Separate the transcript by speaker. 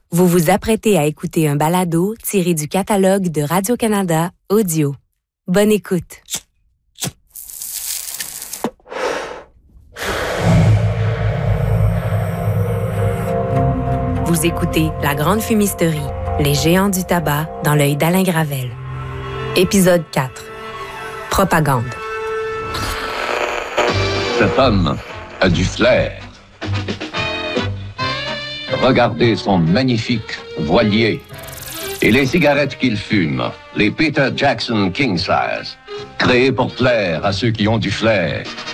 Speaker 1: Vous vous apprêtez à écouter un balado tiré du catalogue de Radio-Canada Audio. Bonne écoute. Vous écoutez La Grande Fumisterie, les géants du tabac dans l'œil d'Alain Gravel. Épisode 4. Propagande.
Speaker 2: Cet homme a du flair. Regardez son magnifique voilier et les cigarettes qu'il fume, les Peter Jackson King Size, créées pour plaire à ceux qui ont du flair.